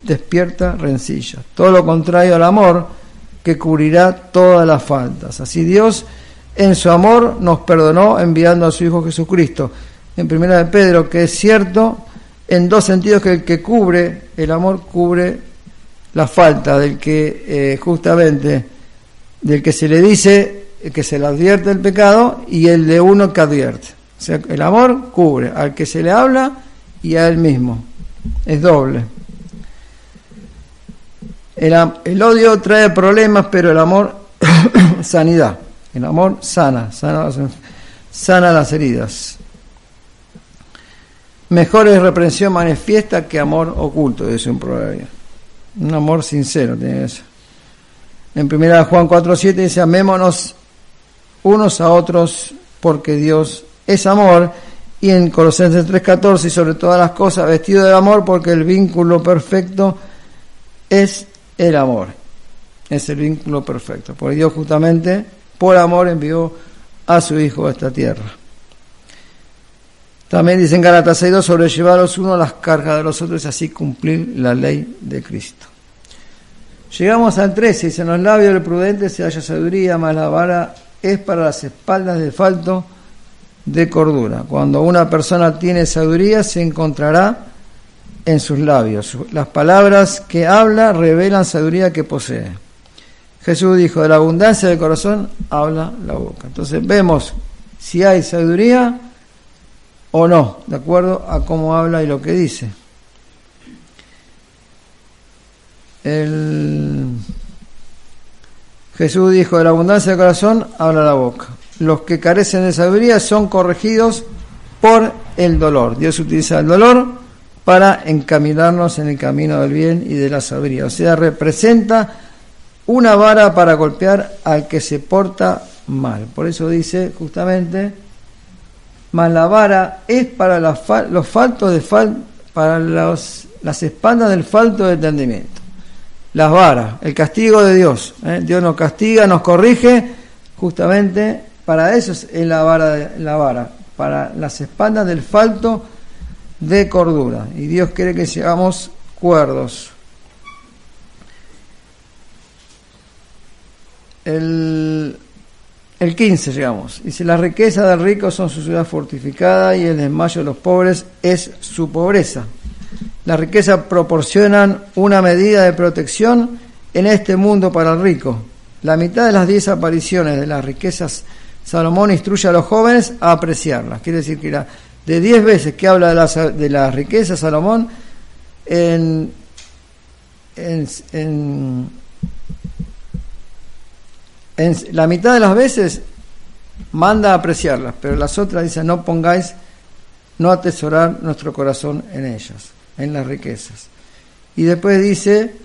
despierta rencillas. Todo lo contrario al amor, que cubrirá todas las faltas. Así Dios, en su amor, nos perdonó enviando a su Hijo Jesucristo. En 1 de Pedro, que es cierto en dos sentidos, que el que cubre, el amor cubre la falta del que justamente, del que se le dice, que se le advierte el pecado, y el de uno que advierte. O sea, el amor cubre al que se le habla y a él mismo. Es doble. El odio trae problemas, pero el amor sanidad. El amor sana las heridas. Mejor es reprensión manifiesta que amor oculto, dice un proverbio. Un amor sincero tiene eso. En 1 Juan 4:7 dice: amémonos unos a otros porque Dios es amor. Y en Colosenses 3:14: y sobre todas las cosas vestido de amor, porque el vínculo perfecto es el amor. Es el vínculo perfecto. Porque Dios justamente por amor envió a su Hijo a esta tierra. También dice en Gálatas 6:2: sobrellevar los unos las cargas de los otros y así cumplir la ley de Cristo. Llegamos al 13, dice: en los labios del prudente se halla sabiduría, mas la vara es para las espaldas del falto de cordura. Cuando una persona tiene sabiduría, se encontrará en sus labios. Las palabras que habla revelan sabiduría que posee. Jesús dijo: de la abundancia del corazón habla la boca. Entonces vemos si hay sabiduría o no, de acuerdo a cómo habla y lo que dice. Jesús dijo: de la abundancia del corazón habla la boca. Los que carecen de sabiduría son corregidos por el dolor. Dios utiliza el dolor para encaminarnos en el camino del bien y de la sabiduría. O sea, representa una vara para golpear al que se porta mal. Por eso dice justamente: mas la vara es para los faltos para las espaldas del falto de entendimiento. Las varas, el castigo de Dios. Dios nos castiga, nos corrige, justamente para eso es la vara, para las espaldas del falto de cordura. Y Dios quiere que seamos cuerdos. El 15 llegamos. Dice: las riquezas del rico son su ciudad fortificada y el desmayo de los pobres es su pobreza. Las riquezas proporcionan una medida de protección en este mundo para el rico. La mitad de las 10 apariciones de las riquezas, Salomón instruye a los jóvenes a apreciarlas. Quiere decir que de 10 veces que habla de las riquezas, Salomón, en la mitad de las veces manda a apreciarlas, pero las otras dice: no atesorar nuestro corazón en ellas, en las riquezas. Y después dice: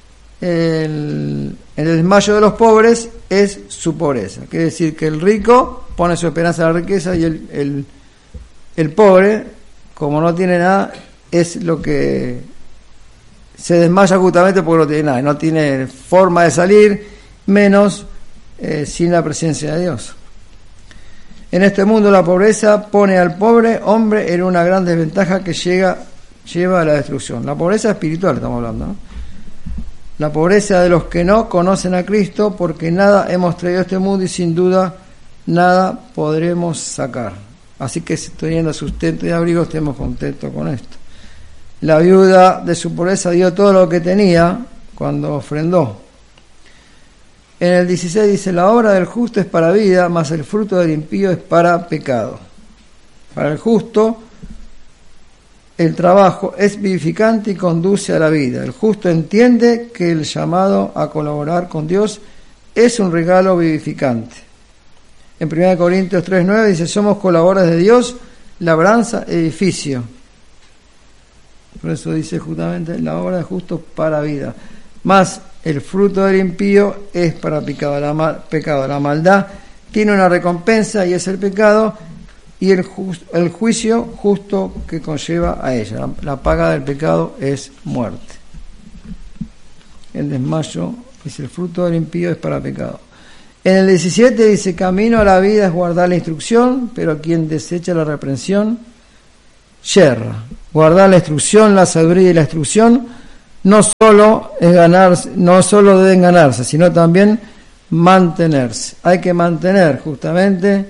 el desmayo de los pobres es su pobreza. Quiere decir que el rico pone su esperanza en la riqueza y el pobre, como no tiene nada, es lo que se desmaya justamente porque no tiene nada, no tiene forma de salir, menos sin la presencia de Dios. En este mundo la pobreza pone al pobre hombre en una gran desventaja que lleva a la destrucción. La pobreza espiritual estamos hablando, ¿no? La pobreza de los que no conocen a Cristo, porque nada hemos traído a este mundo y sin duda nada podremos sacar. Así que si teniendo sustento y abrigo, estemos contentos con esto. La viuda de su pobreza dio todo lo que tenía cuando ofrendó. En el 16 dice: la obra del justo es para vida, mas el fruto del impío es para pecado. Para el justo, el trabajo es vivificante y conduce a la vida. El justo entiende que el llamado a colaborar con Dios es un regalo vivificante. En 1 Corintios 3:9 dice: somos colaboradores de Dios, labranza, edificio. Por eso dice justamente: la obra del justo para vida. Más el fruto del impío es para pecado. La maldad tiene una recompensa y es el pecado, y el juicio justo que conlleva a ella. La paga del pecado es muerte. El desmayo dice: el fruto del impío es para pecado. En el 17 dice: camino a la vida es guardar la instrucción, pero quien desecha la reprensión yerra. Guardar la instrucción, la sabiduría y la instrucción no solo deben ganarse, sino también mantenerse. Hay que mantener justamente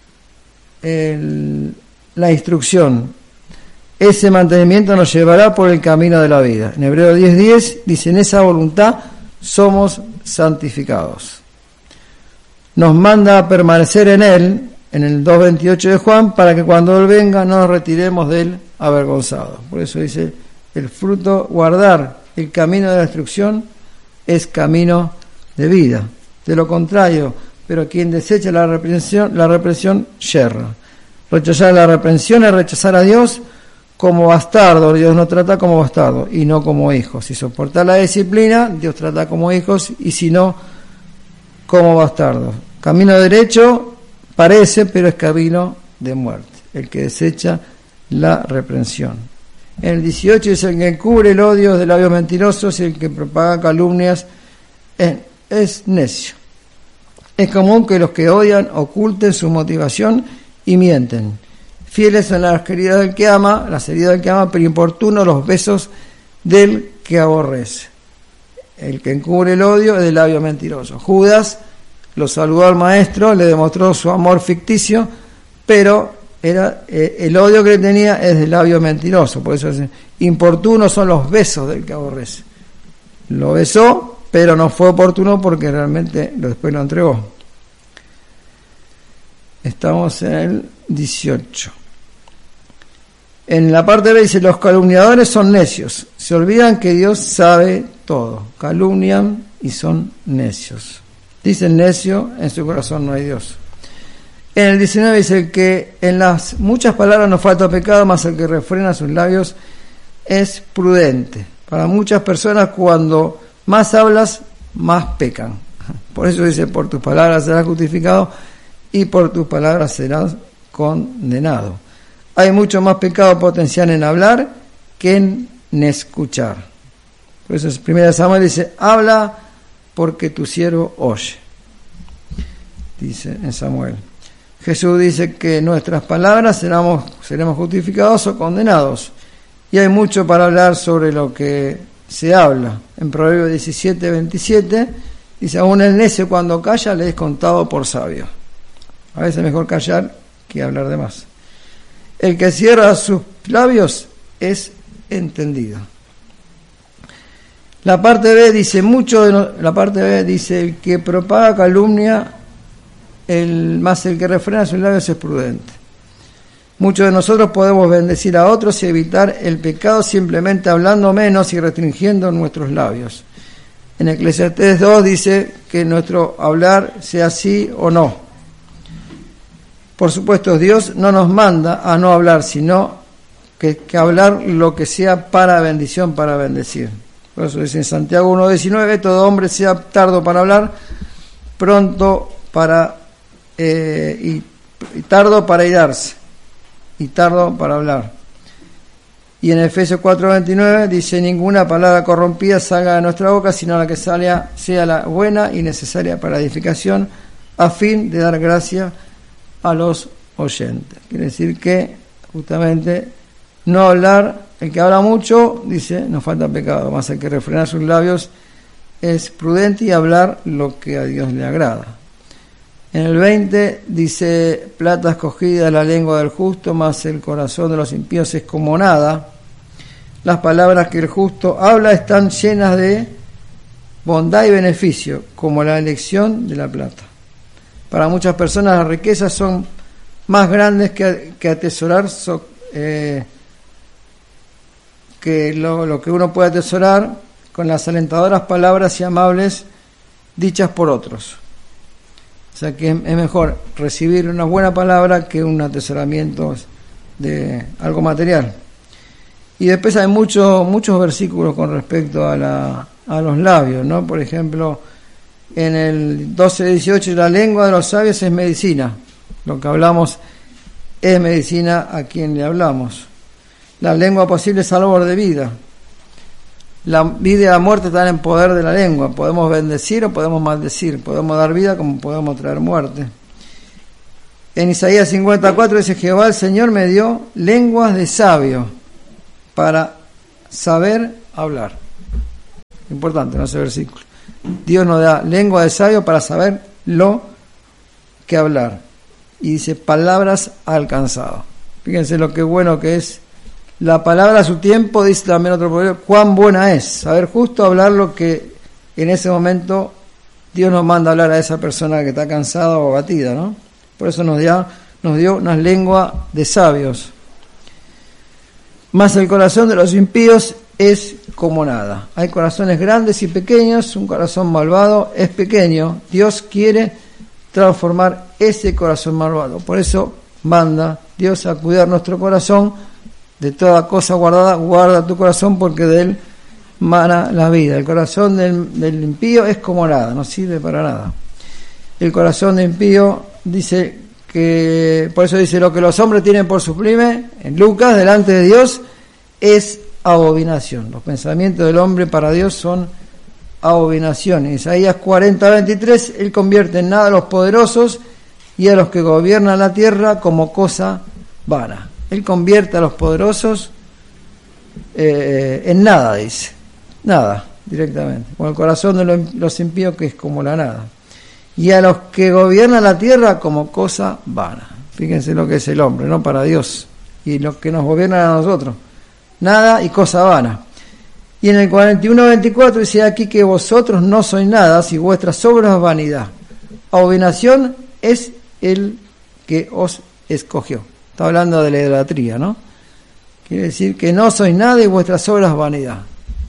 la instrucción. Ese mantenimiento nos llevará por el camino de la vida. En Hebreos 10:10 dice: en esa voluntad somos santificados. Nos manda a permanecer en Él, en el 2:28 de Juan, para que cuando Él venga no nos retiremos de Él avergonzados. Por eso dice, el fruto, guardar el camino de la instrucción es camino de vida. De lo contrario, pero quien desecha la reprensión yerra. Rechazar la reprensión es rechazar a Dios como bastardo. Dios nos trata como bastardo y no como hijos. Si soportar la disciplina, Dios trata como hijos, y si no, como bastardos. Camino derecho parece, pero es camino de muerte, el que desecha la reprensión. En el 18 dice: el que encubre el odio de labios mentirosos y el que propaga calumnias es necio. Es común que los que odian oculten su motivación y mienten. Fieles son las heridas del que ama, pero importunos los besos del que aborrece. El que encubre el odio es de labios mentirosos. Judas lo saludó al maestro, le demostró su amor ficticio, pero el odio que le tenía es de labios mentirosos. Por eso es importunos son los besos del que aborrece. Lo besó, pero no fue oportuno porque realmente después lo entregó. Estamos en el 18. En la parte B dice: los calumniadores son necios, se olvidan que Dios sabe todo, calumnian y son necios. Dicen necio, en su corazón no hay Dios. En el 19 dice que en las muchas palabras no falta pecado, mas el que refrena sus labios es prudente. Para muchas personas, cuando más hablas, más pecan. Por eso dice: por tus palabras serás justificado y por tus palabras serás condenado. Hay mucho más pecado potencial en hablar que en escuchar. Por eso 1 Samuel dice: habla porque tu siervo oye. Dice en Samuel. Jesús dice que nuestras palabras seremos justificados o condenados. Y hay mucho para hablar sobre lo que se habla. En Proverbios 17:27 dice: aún el necio cuando calla le es contado por sabio. A veces es mejor callar que hablar de más. El que cierra sus labios es entendido. La parte B dice: el que propaga calumnia, más el que refrena sus labios es prudente. Muchos de nosotros podemos bendecir a otros y evitar el pecado simplemente hablando menos y restringiendo nuestros labios. En Eclesiastés 2 dice que nuestro hablar sea sí o no. Por supuesto, Dios no nos manda a no hablar, sino que hablar lo que sea para bendición, para bendecir. Por eso dice en Santiago 1:19: todo hombre sea tardo para hablar, pronto para y tardo para irarse, y tardo para hablar. Y en Efesios 4:29 dice: ninguna palabra corrompida salga de nuestra boca, sino la que sea la buena y necesaria para edificación, a fin de dar gracia a los oyentes. Quiere decir que justamente no hablar, el que habla mucho, dice, no falta pecado, más el que refrena sus labios es prudente y hablar lo que a Dios le agrada. En el 20 dice: plata escogida la lengua del justo, mas el corazón de los impíos es como nada. Las palabras que el justo habla están llenas de bondad y beneficio, como la elección de la plata. Para muchas personas las riquezas son más grandes que atesorar, que lo que uno puede atesorar con las alentadoras palabras y amables dichas por otros. O sea que es mejor recibir una buena palabra que un atesoramiento de algo material. Y después hay muchos versículos con respecto a los labios, ¿no? Por ejemplo, en el 12:18, la lengua de los sabios es medicina. Lo que hablamos es medicina a quien le hablamos. La lengua posible es árbol de vida. La vida y la muerte están en poder de la lengua. Podemos bendecir o podemos maldecir. Podemos dar vida como podemos traer muerte. En Isaías 54 dice: Jehová el Señor me dio lenguas de sabio para saber hablar. Importante, ¿no? Ese versículo. Dios nos da lengua de sabio para saber lo que hablar. Y dice, palabras alcanzado. Fíjense lo que bueno que es. La palabra a su tiempo, dice también otro proverbio, cuán buena es. Saber justo hablar lo que en ese momento Dios nos manda a hablar a esa persona que está cansada o abatida, ¿no? Por eso nos dio una lengua de sabios. Mas el corazón de los impíos es como nada. Hay corazones grandes y pequeños, un corazón malvado es pequeño. Dios quiere transformar ese corazón malvado. Por eso manda Dios a cuidar nuestro corazón de toda cosa guardada. Guarda tu corazón porque de él mana la vida. El corazón del impío es como nada, no sirve para nada. El corazón del impío dice que, por eso dice, lo que los hombres tienen por sublime, en Lucas, delante de Dios, es abominación. Los pensamientos del hombre para Dios son abominación. En Isaías 40:23, él convierte en nada a los poderosos y a los que gobiernan la tierra como cosa vana. Él convierte a los poderosos en nada, dice. Nada, directamente. Con el corazón de los impíos que es como la nada. Y a los que gobiernan la tierra como cosa vana. Fíjense lo que es el hombre, ¿no? Para Dios. Y los que nos gobiernan a nosotros. Nada y cosa vana. Y en el 41:24 dice aquí que vosotros no sois nada si vuestras obras vanidad. Abominación es el que os escogió. Está hablando de la idolatría, ¿no? Quiere decir que no sois nada y vuestras obras vanidad.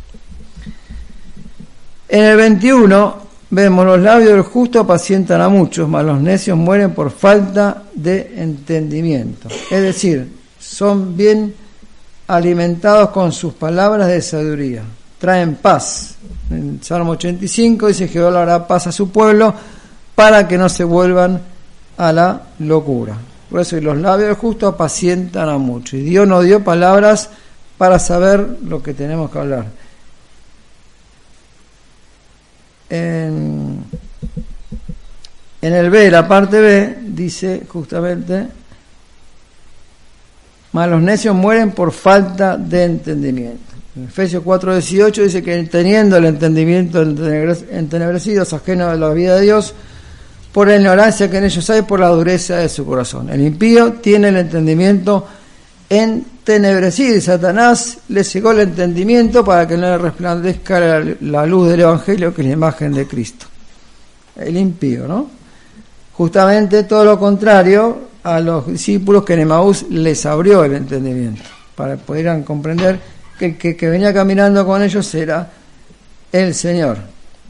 En el 21 vemos, los labios del justo apacientan a muchos, mas los necios mueren por falta de entendimiento. Es decir, son bien alimentados con sus palabras de sabiduría. Traen paz. En Salmo 85 dice, Jehová le hará paz a su pueblo para que no se vuelvan a la locura. Por eso, los labios del justo apacientan a muchos. Y Dios nos dio palabras para saber lo que tenemos que hablar. En el B, la parte B, dice justamente, mas los necios mueren por falta de entendimiento. En Efesios 4:18 dice que teniendo el entendimiento entenebrecidos, ajenos de la vida de Dios, por la ignorancia que en ellos hay, por la dureza de su corazón. El impío tiene el entendimiento entenebrecido y Satanás le cegó el entendimiento para que no le resplandezca la luz del Evangelio, que es la imagen de Cristo. El impío, ¿no? Justamente todo lo contrario a los discípulos, que en Emaús les abrió el entendimiento para que pudieran comprender que el que venía caminando con ellos era el Señor.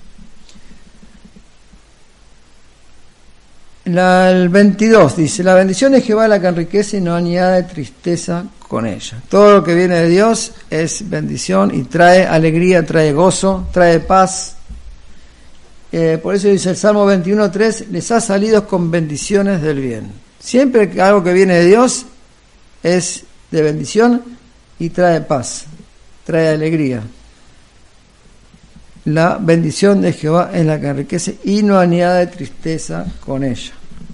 El 22 dice, la bendición de Jehová es la que enriquece y no añade tristeza con ella. Todo lo que viene de Dios es bendición y trae alegría, trae gozo, trae paz. Por eso dice el Salmo 21:3, les ha salido con bendiciones del bien. Siempre que algo que viene de Dios es de bendición y trae paz, trae alegría. La bendición de Jehová es la que enriquece y no añade tristeza con ella.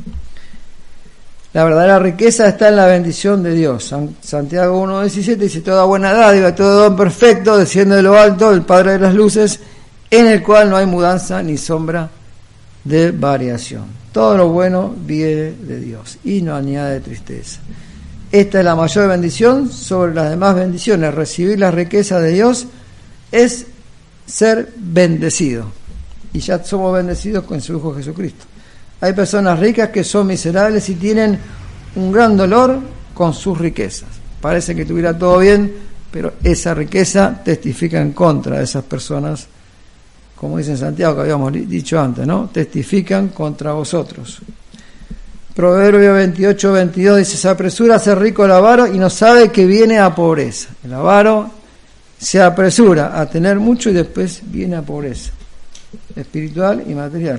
La verdadera riqueza está en la bendición de Dios. Santiago 1:17 dice, toda buena dádiva, todo don perfecto, desciende de lo alto, del Padre de las luces, en el cual no hay mudanza ni sombra de variación. Todo lo bueno viene de Dios y no añade tristeza. Esta es la mayor bendición sobre las demás bendiciones. Recibir la riqueza de Dios es ser bendecido. Y ya somos bendecidos con su Hijo Jesucristo. Hay personas ricas que son miserables y tienen un gran dolor con sus riquezas. Parece que tuviera todo bien, pero esa riqueza testifica en contra de esas personas, como dice en Santiago, que habíamos dicho antes, ¿no? Testifican contra vosotros. Proverbio 28:22 dice, se apresura a ser rico el avaro y no sabe que viene a pobreza. El avaro se apresura a tener mucho y después viene a pobreza espiritual y material.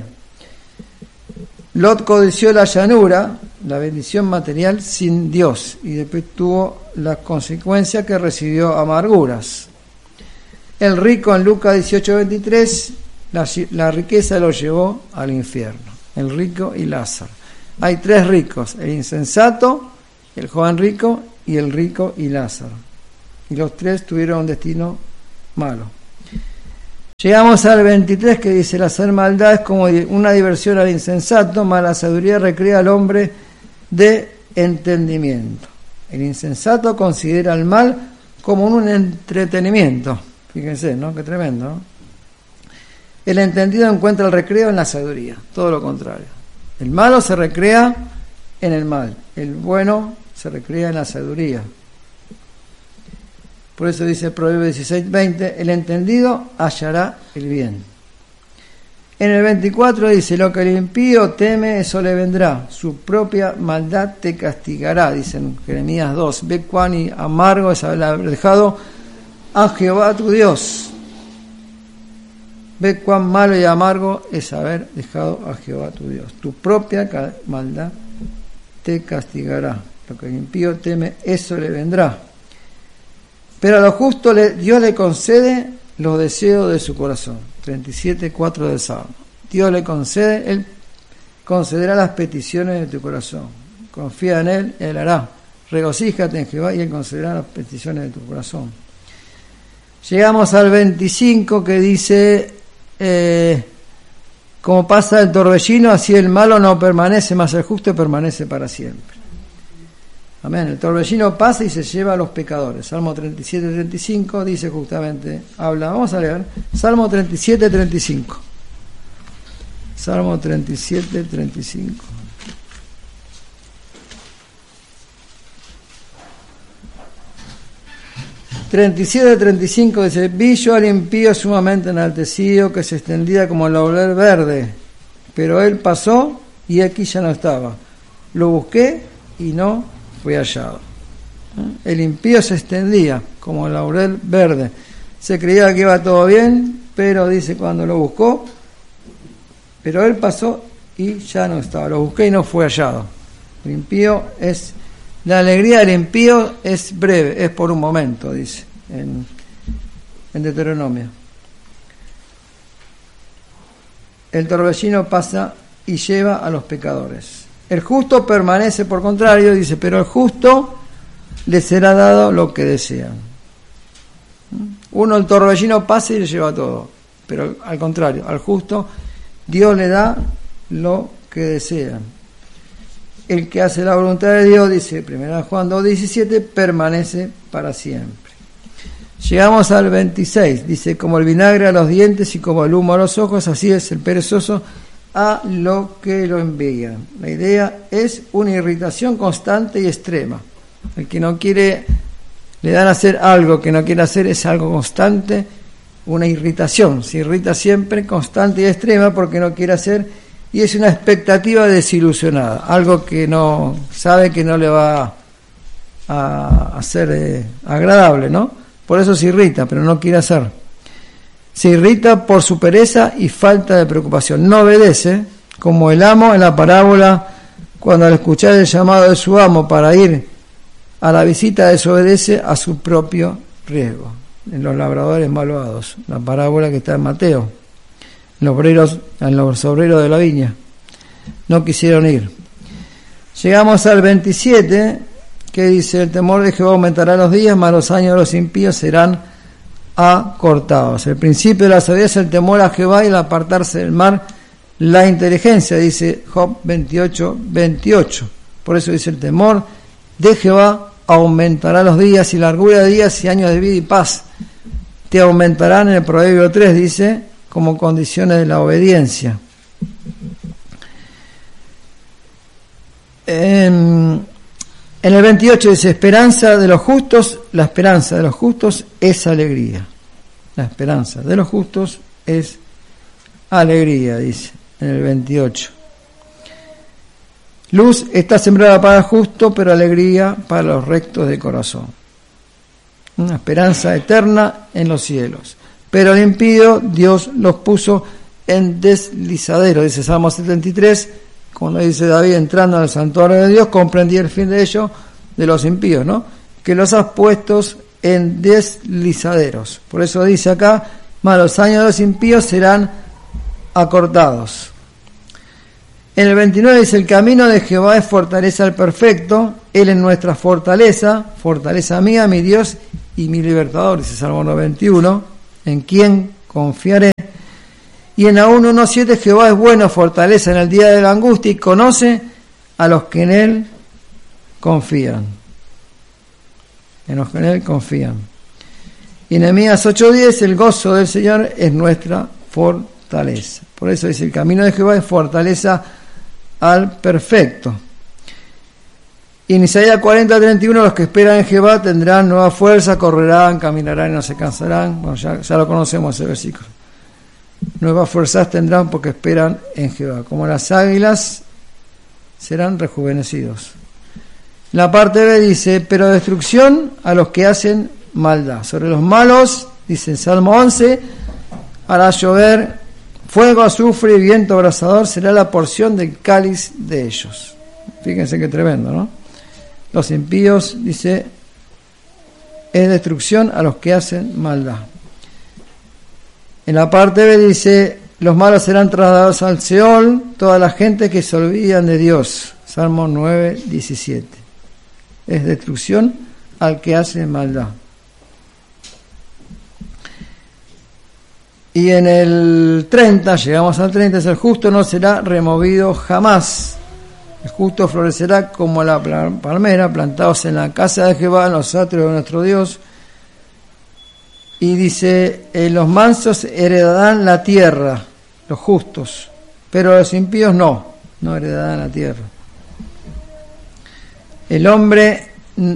Lot codició la llanura, la bendición material, sin Dios, y después tuvo las consecuencias que recibió amarguras. El rico en Lucas 18:23, la riqueza lo llevó al infierno. El rico y Lázaro. Hay tres ricos, el insensato, el joven rico y el rico y Lázaro. Y los tres tuvieron un destino malo. Llegamos al 23 que dice: el hacer maldad es como una diversión al insensato, mas la sabiduría recrea al hombre de entendimiento. El insensato considera el mal como un entretenimiento. Fíjense, ¿no? Qué tremendo, ¿no? El entendido encuentra el recreo en la sabiduría, todo lo contrario. El malo se recrea en el mal, el bueno se recrea en la sabiduría. Por eso dice Proverbios 16:20, el entendido hallará el bien. En el 24 dice: lo que el impío teme, eso le vendrá, su propia maldad te castigará, dice en Jeremías 2. Ve cuán amargo es haber dejado a Jehová tu Dios. Ve cuán malo y amargo es haber dejado a Jehová tu Dios. Tu propia maldad te castigará. Lo que el impío teme, eso le vendrá. Pero a lo justo Dios le concede los deseos de su corazón. 37:4 del Salmo. Dios le concede, Él concederá las peticiones de tu corazón. Confía en Él, Él hará. Regocíjate en Jehová y Él concederá las peticiones de tu corazón. Llegamos al 25 que dice: como pasa el torbellino, así el malo no permanece, mas el justo permanece para siempre. Amén. El torbellino pasa y se lleva a los pecadores. Salmo 37:35 dice justamente, vamos a leer, Salmo 37:35. Salmo 37:35. dice: vi yo al impío sumamente enaltecido, que se extendía como el laurel verde, pero él pasó y aquí ya no estaba. Lo busqué y no fue hallado. El impío se extendía como el laurel verde. Se creía que iba todo bien, pero dice cuando lo buscó, pero él pasó y ya no estaba. Lo busqué y no fue hallado. El impío es... La alegría del impío es breve, es por un momento, dice en Deuteronomio. El torbellino pasa y lleva a los pecadores. El justo permanece, por contrario, dice, pero al justo le será dado lo que desean. El torbellino pasa y le lleva todo, pero al contrario, al justo Dios le da lo que desean. El que hace la voluntad de Dios, dice 1 Juan 2:17, permanece para siempre. Llegamos al 26, dice: como el vinagre a los dientes y como el humo a los ojos, así es el perezoso a lo que lo envían. La idea es una irritación constante y extrema. El que no quiere, le dan a hacer algo que no quiere hacer, es algo constante, una irritación. Se irrita siempre, constante y extrema, porque no quiere hacer. Y es una expectativa desilusionada, algo que no sabe que no le va a ser agradable, ¿no? Por eso se irrita, pero no quiere hacer. Se irrita por su pereza y falta de preocupación. No obedece, como el amo en la parábola, cuando al escuchar el llamado de su amo para ir a la visita, desobedece a su propio riesgo. En los labradores malvados, la parábola que está en Mateo. Los obreros de la viña no quisieron ir. Llegamos al 27, que dice: el temor de Jehová aumentará los días, mas los años de los impíos serán acortados. El principio de la sabiduría es el temor a Jehová y el apartarse del mal, la inteligencia, dice Job 28:28. Por eso dice: el temor de Jehová aumentará los días, y largura de días y años de vida y paz te aumentarán. En el Proverbio 3 dice, como condiciones de la obediencia. En el 28 dice: esperanza de los justos, la esperanza de los justos es alegría. La esperanza de los justos es alegría, dice en el 28. Luz está sembrada para el justo, pero alegría para los rectos de corazón. Una esperanza eterna en los cielos. Pero el impío, Dios los puso en deslizadero, dice Salmo 73, cuando dice David, entrando al santuario de Dios, comprendí el fin de ellos, de los impíos, ¿no? Que los has puesto en deslizaderos. Por eso dice acá, mas los años de los impíos serán acortados. En el 29 dice: el camino de Jehová es fortaleza al perfecto, Él es nuestra fortaleza, fortaleza mía, mi Dios y mi libertador, dice Salmo 91. En quien confiaré, Y en Nahum 1:7, Jehová es bueno, fortaleza en el día de la angustia y conoce a los que en él confían. En los que en él confían. Y Nehemías 8:10, el gozo del Señor es nuestra fortaleza. Por eso dice, el camino de Jehová es fortaleza al perfecto. Y en Isaías 40:31, los que esperan en Jehová tendrán nueva fuerza, correrán, caminarán y no se cansarán. Bueno, ya lo conocemos ese versículo. Nuevas fuerzas tendrán porque esperan en Jehová. Como las águilas serán rejuvenecidos. La parte B dice, pero destrucción a los que hacen maldad. Sobre los malos, dice en Salmo 11, hará llover fuego, azufre y viento abrasador, será la porción del cáliz de ellos. Fíjense qué tremendo, ¿no? Los impíos, dice, es destrucción a los que hacen maldad. En la parte B dice, los malos serán trasladados al Seol, toda la gente que se olvidan de Dios. Salmo 9:17. Es destrucción al que hace maldad. Y en el 30, llegamos al 30, es el justo no será removido jamás. El justo florecerá como la palmera, plantados en la casa de Jehová, en los atrios de nuestro Dios. Y dice, los mansos heredarán la tierra, los justos, pero los impíos no heredarán la tierra. El hombre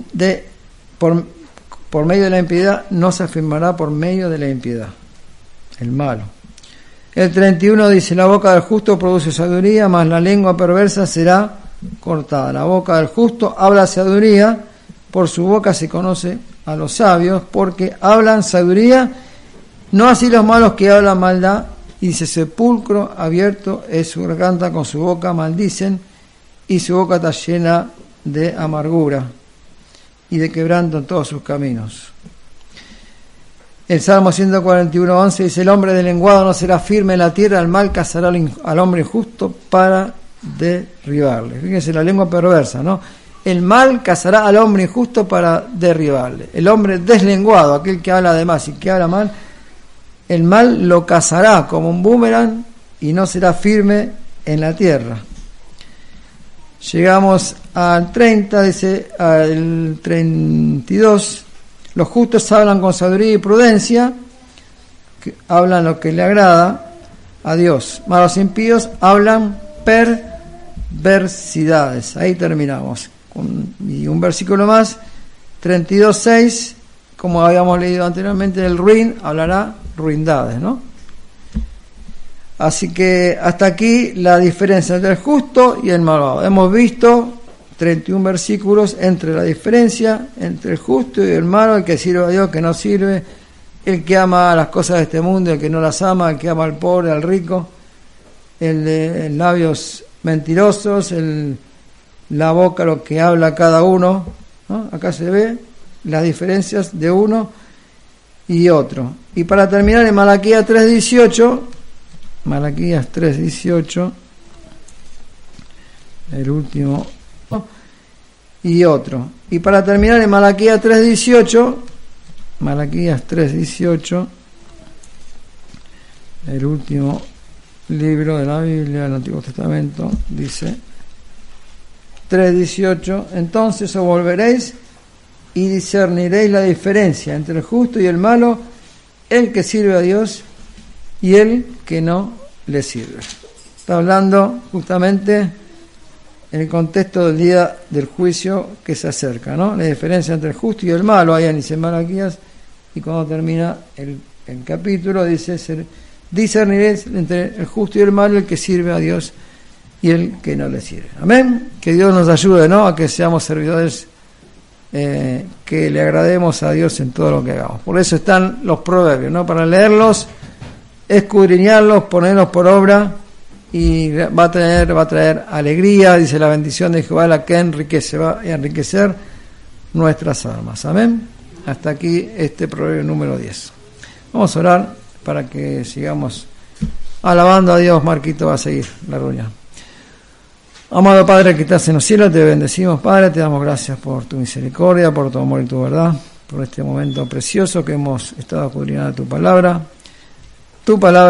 por medio de la impiedad no se afirmará por medio de la impiedad, el malo. El 31 dice, la boca del justo produce sabiduría, mas la lengua perversa será cortada. La boca del justo habla sabiduría, por su boca se conoce a los sabios, porque hablan sabiduría, no así los malos que hablan maldad. Y dice, sepulcro abierto es su garganta, con su boca maldicen, y su boca está llena de amargura, y de quebranto en todos sus caminos. El Salmo 141:11 dice, el hombre deslenguado no será firme en la tierra, el mal cazará al hombre injusto para derribarle. Fíjense la lengua perversa, ¿no? El mal cazará al hombre injusto para derribarle. El hombre deslenguado, aquel que habla de más y que habla mal, el mal lo cazará como un boomerang y no será firme en la tierra. Llegamos al 30, dice, al 32, los justos hablan con sabiduría y prudencia, que hablan lo que le agrada a Dios, mas los impíos hablan perversidades. Ahí terminamos. Y un versículo más, 32:6, como habíamos leído anteriormente, el ruin hablará ruindades, ¿no? Así que hasta aquí la diferencia entre el justo y el malvado. Hemos visto 31 versículos entre la diferencia entre el justo y el malo, el que sirve a Dios, el que no sirve, el que ama las cosas de este mundo, el que no las ama, el que ama al pobre, al rico, el de labios mentirosos, la boca, lo que habla cada uno, ¿no? Acá se ve las diferencias de uno y otro. Y para terminar, en Malaquías 3:18, el último, ¿no? Y otro. Y para terminar, en Malaquías 3:18, el último libro de la Biblia del Antiguo Testamento, dice 3:18, entonces os volveréis y discerniréis la diferencia entre el justo y el malo, el que sirve a Dios y el que no le sirve. Está hablando justamente en el contexto del día del juicio que se acerca, ¿no? La diferencia entre el justo y el malo, ahí dice Malaquías, y cuando termina el capítulo dice, discerniréis entre el justo y el malo, el que sirve a Dios y el que no le sirve. Amén. Que Dios nos ayude, ¿no?, a que seamos servidores que le agrademos a Dios en todo lo que hagamos. Por eso están los proverbios, ¿no?, para leerlos, escudriñarlos, ponerlos por obra, y va a traer alegría. Dice, la bendición de Jehová la que enriquece, va a enriquecer nuestras almas. Amén. Hasta aquí este proverbio número 10. Vamos a orar para que sigamos alabando a Dios. Marquito va a seguir la reunión. Amado Padre que estás en los cielos, te bendecimos, Padre, te damos gracias por tu misericordia, por tu amor y tu verdad, por este momento precioso que hemos estado escudriñando tu palabra